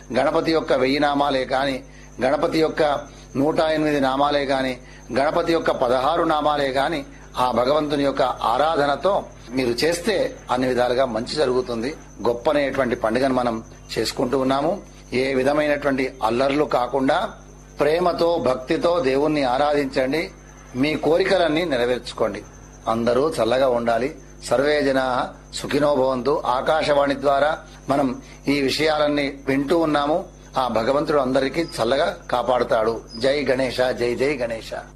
గణపతి యొక్క 1000 నామాలే కాని, గణపతి యొక్క 108 నామాలే గాని, గణపతి యొక్క 16 నామాలే గాని ఆ భగవంతుని యొక్క ఆరాధనతో మీరు చేస్తే అన్ని విధాలుగా మంచి జరుగుతుంది. గొప్పనేటువంటి పండుగను మనం చేసుకుంటూ ఉన్నాము. ఏ విధమైనటువంటి అల్లర్లు కాకుండా ప్రేమతో భక్తితో దేవుణ్ణి ఆరాధించండి. మీ కోరికలన్నీ నెరవేర్చుకోండి. అందరూ చల్లగా ఉండాలి. సర్వే జనా సుఖినో భవంతు. ఆకాశవాణి ద్వారా మనం ఈ విషయాలన్నీ వింటూ ఉన్నాము. ఆ భగవంతుడు అందరికీ చల్లగా కాపాడుతాడు. జై గణేశ, జై జై గణేశ.